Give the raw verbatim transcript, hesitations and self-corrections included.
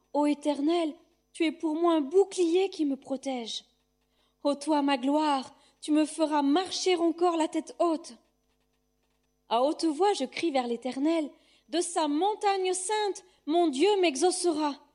Ô Éternel, tu es pour moi un bouclier qui me protège. Ô toi, ma gloire, tu me feras marcher encore la tête haute. À haute voix, je crie vers l'Éternel. De sa montagne sainte, mon Dieu m'exaucera.